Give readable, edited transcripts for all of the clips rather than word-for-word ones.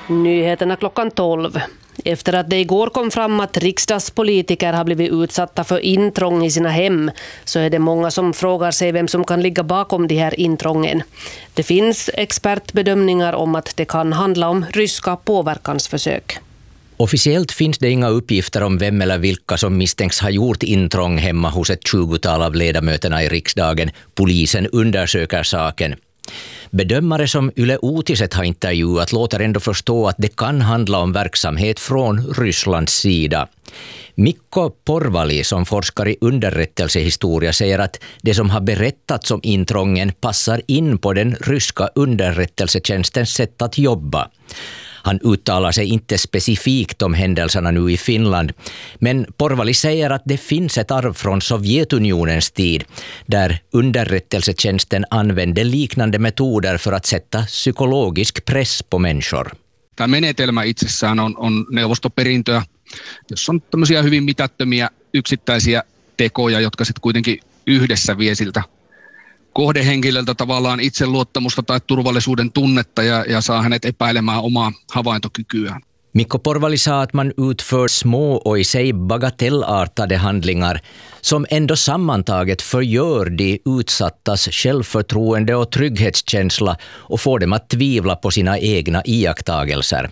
Nyheterna klockan 12. Efter att det igår kom fram att riksdagspolitiker har blivit utsatta för intrång i sina hem så är det många som frågar sig vem som kan ligga bakom de här intrången. Det finns expertbedömningar om att det kan handla om ryska påverkansförsök. Officiellt finns det inga uppgifter om vem eller vilka som misstänks ha gjort intrång hemma hos ett 20-tal av ledamöterna i riksdagen. Polisen undersöker saken. Bedömare som Yle Uutiset har intervjuat låter ändå förstå att det kan handla om verksamhet från Rysslands sida. Mikko Porvali som forskar i underrättelsehistoria säger att det som har berättats om intrången passar in på den ryska underrättelsetjänstens sätt att jobba. Han uttalar sig inte specifikt om händelserna nu i Finland, men Porvali säger att det finns ett arv från Sovjetunionens tid där underrättelsetjänsten använde liknande metoder för att sätta psykologisk press på människor. Tämä menetelmä itsessään on neuvostoperintöä, jossa on tämmöisiä hyvin mitättömiä yksittäisiä tekoja, jotka sitten kuitenkin yhdessä vie siltä kohdehenkilöltä tavallaan itseluottamusta tai turvallisuuden tunnetta ja saa hänet epäilemään omaa havaintokykyään. Mikko Porvali sa att man utför små och i sig bagatellartade handlingar som ändå sammantaget förgör de utsattas självförtroende och trygghetskänsla och får dem att tvivla på sina egna iakttagelser.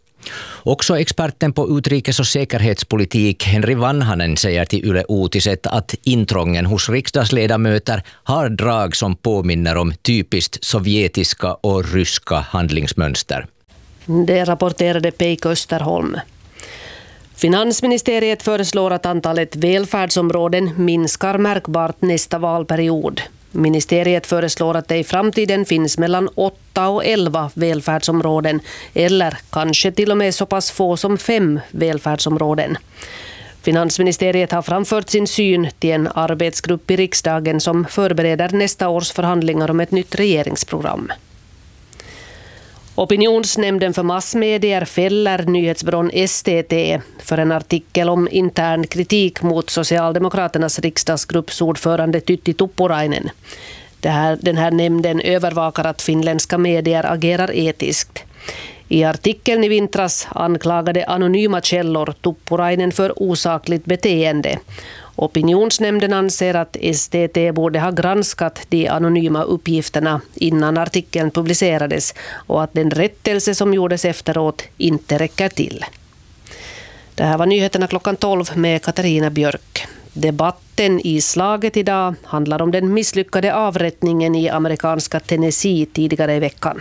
Också experten på utrikes- och säkerhetspolitik Henri Vanhanen säger till Yle Uutiset att intrången hos riksdagsledamöter har drag som påminner om typiskt sovjetiska och ryska handlingsmönster. Det rapporterade Peik Österholm. Finansministeriet föreslår att antalet välfärdsområden minskar märkbart nästa valperiod. Ministeriet föreslår att det i framtiden finns mellan 8 och 11 välfärdsområden eller kanske till och med så pass få som 5 välfärdsområden. Finansministeriet har framfört sin syn till en arbetsgrupp i riksdagen som förbereder nästa års förhandlingar om ett nytt regeringsprogram. Opinionsnämnden för massmedier fäller nyhetsbyrån STT för en artikel om intern kritik mot Socialdemokraternas riksdagsgrupps ordförande Tytti Tuppurainen. Den här nämnden övervakar att finländska medier agerar etiskt. I artikeln i vintras anklagade anonyma källor Tuppurainen för osakligt beteende. Opinionsnämnden anser att STT borde ha granskat de anonyma uppgifterna innan artikeln publicerades och att den rättelse som gjordes efteråt inte räcker till. Det här var nyheterna klockan 12 med Katarina Björk. Debatten i slaget idag handlar om den misslyckade avrättningen i amerikanska Tennessee tidigare i veckan.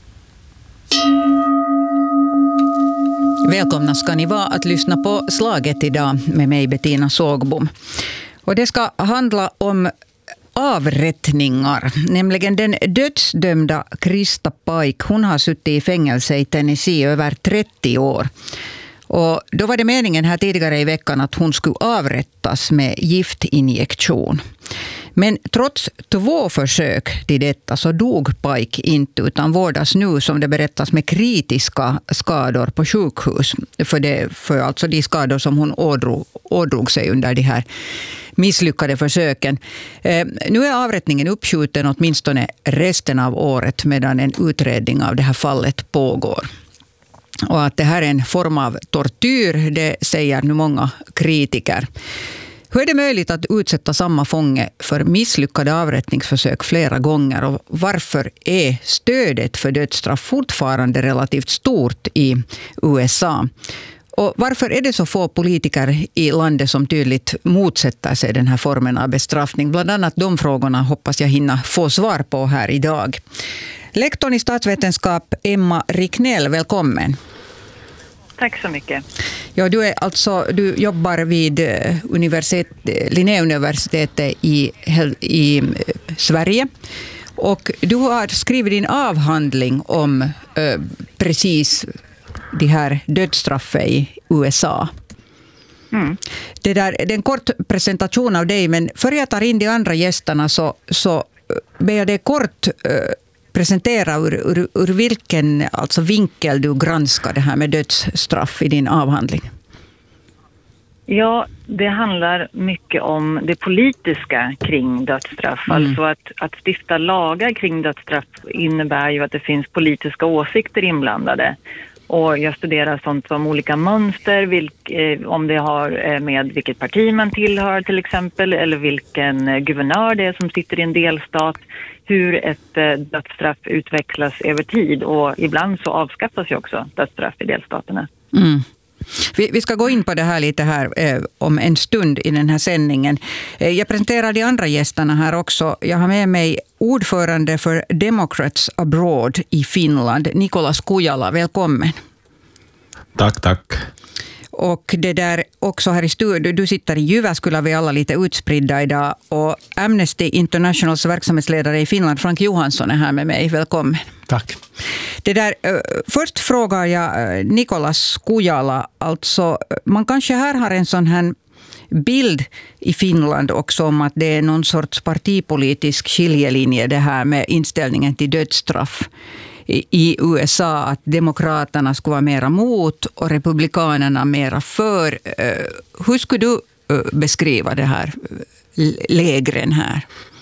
Välkomna ska ni vara att lyssna på Slaget idag med mig Bettina Sågbom. Och det ska handla om avrättningar, nämligen den dödsdömda Krista Pike. Hon har suttit i fängelse i Tennessee över 30 år. Och då var det meningen här tidigare i veckan att hon skulle avrättas med giftinjektion. Men trots 2 försök till detta så dog Pike inte utan vårdas nu som det berättas med kritiska skador på sjukhus. För alltså de skador som hon ådrog sig under de här misslyckade försöken. Nu är avrättningen uppskjuten åtminstone resten av året medan en utredning av det här fallet pågår. Och att det här är en form av tortyr, det säger nu många kritiker. Hur är det möjligt att utsätta samma fånge för misslyckade avrättningsförsök flera gånger och varför är stödet för dödsstraff fortfarande relativt stort i USA? Och varför är det så få politiker i landet som tydligt motsätter sig den här formen av bestraffning? Bland annat de frågorna hoppas jag hinna få svar på här idag. Lektorn i statsvetenskap Emma Riknell, välkommen. Tack så mycket. Ja, du jobbar vid Linnéuniversitetet i Sverige och du har skrivit din avhandling om precis de här dödsstraffen i USA. Mm. Det är en kort presentation av dig, men för jag tar in de andra gästerna så ber jag dig kort presentera ur vilken alltså vinkel du granskar det här med dödsstraff i din avhandling. Ja, det handlar mycket om det politiska kring dödsstraff. Alltså att stifta lagar kring dödsstraff innebär ju att det finns politiska åsikter inblandade. Och jag studerar sånt som olika mönster, om det har med vilket parti man tillhör till exempel, eller vilken guvernör det är som sitter i en delstat, hur ett dödsstraff utvecklas över tid, och ibland så avskaffas ju också dödsstraff i delstaterna. Mm. Vi ska gå in på det här lite här om en stund i den här sändningen. Jag presenterar de andra gästerna här också. Jag har med mig ordförande för Democrats Abroad i Finland, Nikolas Kujala. Välkommen. Tack. Och det där också här i studion, du sitter i Jyväskylä, vi är alla lite utspridda idag. Och Amnesty Internationals verksamhetsledare i Finland, Frank Johansson, är här med mig. Välkommen. Tack. Det där, först frågar jag Nikolas Kujala, alltså man kanske här har en sån här bild i Finland också om att det är någon sorts partipolitisk skiljelinje det här med inställningen till dödsstraff i USA, att demokraterna skulle vara mera mot och republikanerna mera för. Hur skulle du beskriva det här lägren här?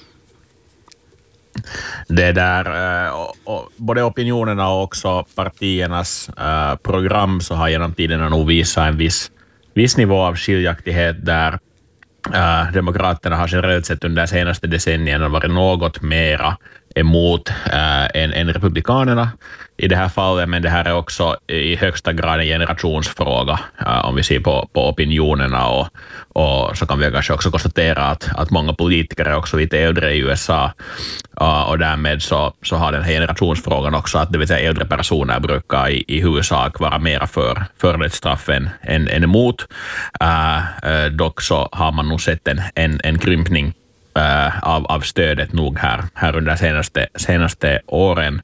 Det där, både opinionerna och också partiernas program så har genom tiden nog visat en viss nivå av skiljaktighet där demokraterna har generellt sett under senaste decennierna varit något mera emot än republikanerna i det här fallet, men det här är också i högsta grad en generationsfråga om vi ser på opinionerna, och så kan vi kanske också konstatera att många politiker är också lite äldre i USA, och därmed så har den här generationsfrågan också, att det vill säga äldre personer brukar i huvudsak vara mera för dödsstraffen än emot. Dock så har man nog sett en krympning av stödet nog här under senaste åren.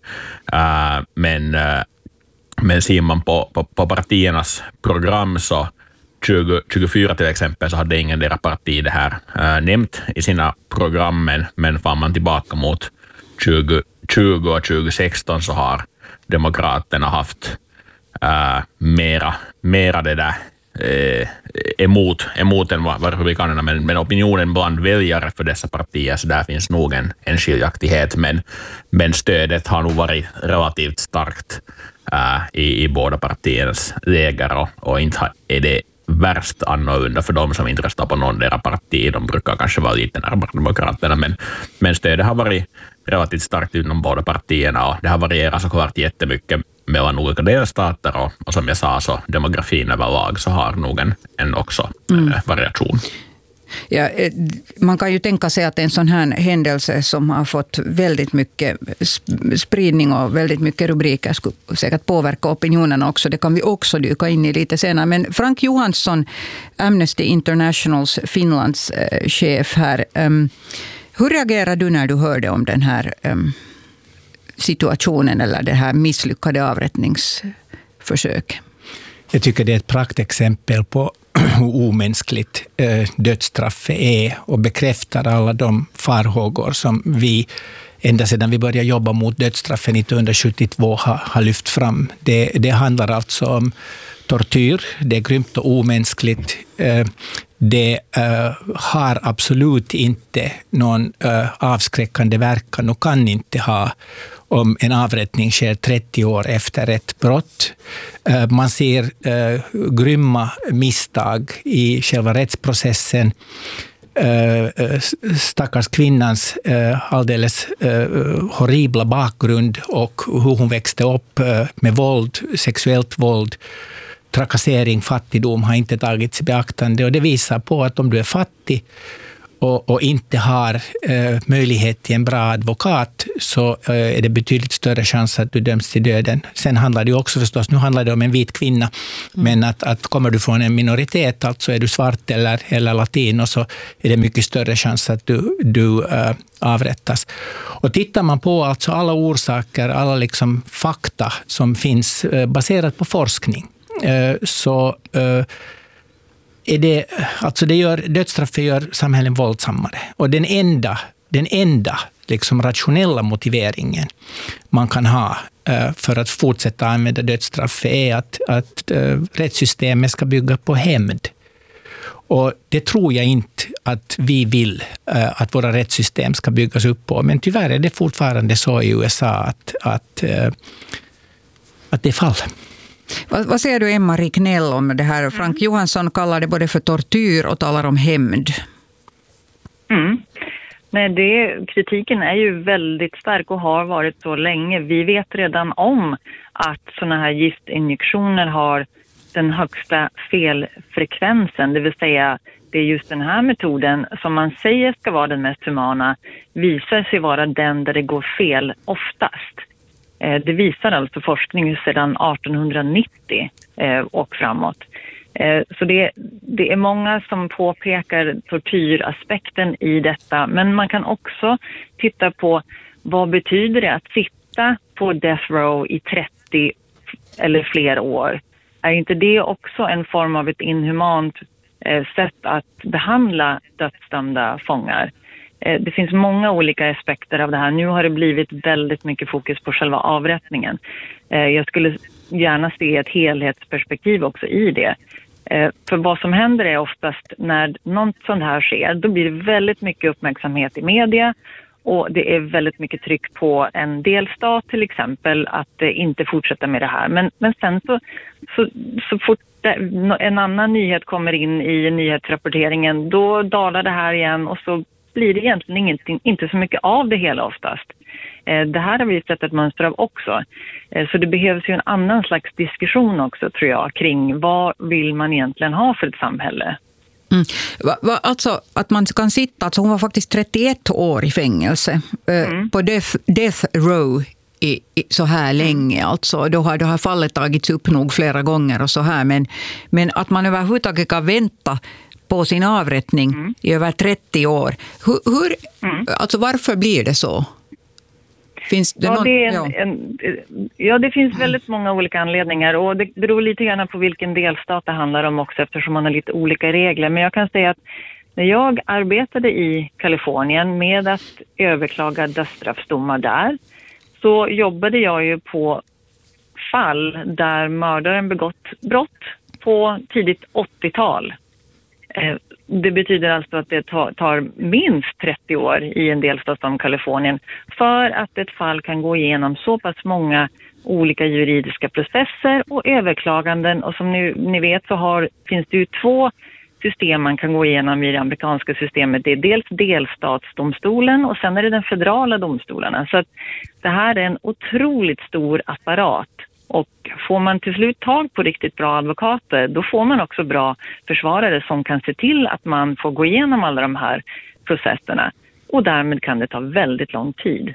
Men ser man på partiernas program så 2024 till exempel så hade ingen deras parti det här nämnt i sina program, men får man tillbaka mot 2020 och 2016 så har demokraterna haft mera det där emot än vad republikanerna, men opinionen bland väljare för dessa partier, så där finns nog en skiljaktighet, men stödet har nog varit relativt starkt i båda partiernas läger, och inte är det värst annorlunda för dem som inte röstar på någon deras parti. De brukar kanske vara lite närmare demokraterna, men stödet har varit relativt starkt inom båda partierna, och det har varierat såklart jättemycket mellan olika delstater, och som jag sa så demografin överlag så har nog en också variation. Ja, man kan ju tänka sig att en sån här händelse som har fått väldigt mycket spridning och väldigt mycket rubriker skulle säkert påverka opinionen också. Det kan vi också dyka in i lite senare. Men Frank Johansson, Amnesty Internationals Finlands chef här. Hur reagerar du när du hörde om den här situationen eller det här misslyckade avrättningsförsök? Jag tycker det är ett praktexempel på hur omänskligt dödsstraffet är, och bekräftar alla de farhågor som vi ända sedan vi började jobba mot dödsstraffen 1972 har lyft fram. Det handlar alltså om tortyr, det är grymt och omänskligt. Det har absolut inte någon avskräckande verkan och kan inte ha om en avrättning sker 30 år efter ett brott. Man ser grymma misstag i själva rättsprocessen. Stackars kvinnans alldeles horribla bakgrund och hur hon växte upp med våld, sexuellt våld, trakassering, fattigdom har inte tagits i beaktande, och det visar på att om du är fattig och inte har möjlighet till en bra advokat, så är det betydligt större chans att du döms till döden. Sen handlar det också förstås, nu handlar det om en vit kvinna, men att kommer du från en minoritet, alltså är du svart eller latino, så är det mycket större chans att du avrättas. Och tittar man på alltså alla orsaker, alla liksom fakta som finns baserat på forskning, så är det, alltså dödsstraffet gör samhällen våldsammare. Och den enda liksom rationella motiveringen man kan ha för att fortsätta använda dödsstraffet är att rättssystemet ska bygga på hämnd. Och det tror jag inte att vi vill att våra rättssystem ska byggas upp på. Men tyvärr är det fortfarande så i USA att det faller. Vad säger du, Emma Ricknell, om det här? Frank Johansson kallar det både för tortyr och talar om hämnd. Nej, kritiken är ju väldigt stark och har varit så länge. Vi vet redan om att såna här giftinjektioner har den högsta felfrekvensen, det vill säga det är just den här metoden som man säger ska vara den mest humana visar sig vara den där det går fel oftast. Det visar alltså forskning sedan 1890 och framåt. Så det är många som påpekar tortyraspekten i detta, men man kan också titta på vad betyder det att sitta på death row i 30 eller fler år. Är inte det också en form av ett inhumant sätt att behandla dödsdömda fångar? Det finns många olika aspekter av det här. Nu har det blivit väldigt mycket fokus på själva avrättningen. Jag skulle gärna se ett helhetsperspektiv också i det. För vad som händer är oftast när något sånt här sker, då blir det väldigt mycket uppmärksamhet i media och det är väldigt mycket tryck på en delstat till exempel att inte fortsätta med det här. Men sen så fort en annan nyhet kommer in i nyhetsrapporteringen, då dalar det här igen och så blir det egentligen inte så mycket av det hela oftast. Det här har vi sett ett mönster av också. Så det behövs ju en annan slags diskussion också, tror jag, kring vad vill man egentligen ha för ett samhälle. Alltså att man kan sitta, alltså hon var faktiskt 31 år i fängelse på death row i så här länge. Alltså, då har fallet tagits upp nog flera gånger och så här. Men att man överhuvudtaget kan vänta på sin avrättning i över 30 år. Alltså varför blir det så? Finns det det finns väldigt många olika anledningar och det beror lite grann på vilken delstat det handlar om också eftersom man har lite olika regler. Men jag kan säga att när jag arbetade i Kalifornien med att överklaga dödsstraffsdomar där så jobbade jag ju på fall där mördaren begått brott på tidigt 80-tal. Det betyder alltså att det tar minst 30 år i en delstat som Kalifornien för att ett fall kan gå igenom så pass många olika juridiska processer och överklaganden. Och som ni vet så finns det ju 2 system man kan gå igenom i det amerikanska systemet. Det är dels delstatsdomstolen och sen är det den federala domstolarna. Så att det här är en otroligt stor apparat. Och får man till slut tag på riktigt bra advokater, då får man också bra försvarare som kan se till att man får gå igenom alla de här processerna. Och därmed kan det ta väldigt lång tid.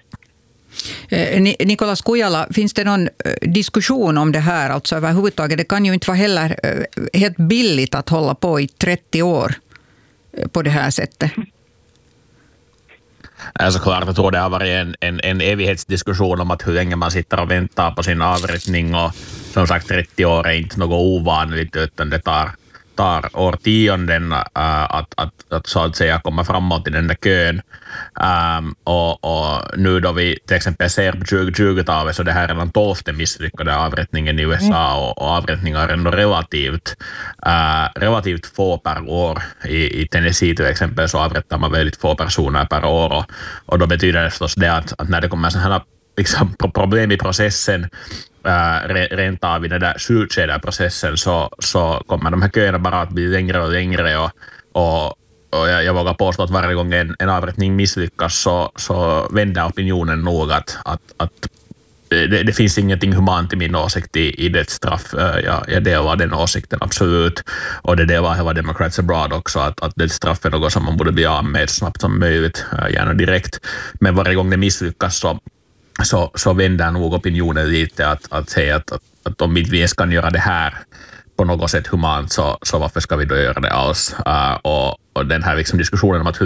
Nicolas Kujala, finns det någon diskussion om det här? Alltså överhuvudtaget, det kan ju inte vara heller helt billigt att hålla på i 30 år på det här sättet. Alltså klart, jag tror det har varit en evighetsdiskussion om att hur länge man sitter och väntar på sin avrättning och som sagt 30 år är inte något ovanligt utan det tar årtionden att så att säga komma framåt i den där kön. Och nu då vi till exempel ser på 2020-talet så det här är den 12:e misslyckade avrättningen i USA och avrättningar är ändå relativt få per år. I Tennessee till exempel så avrättar man väldigt få personer per år och då betyder det förstås det att när det kommer sådana liksom problem i processen rent av i den där slutskede-processen så kommer de här köerna bara att bli längre och längre och jag vågar påstå att varje gång en avrättning misslyckas så vänder opinionen nog att det finns ingenting humant i min åsikt i det straff. Jag delar den åsikten absolut och det delar hela Democrats Abroad också att det straff är något som man borde bli av med så snabbt som möjligt, gärna direkt. Men varje gång det misslyckas så vänder nog opinionen lite att säga att om vi inte ens kan göra det här på något sätt humant så varför ska vi då göra det alls? Och den här liksom diskussionen om att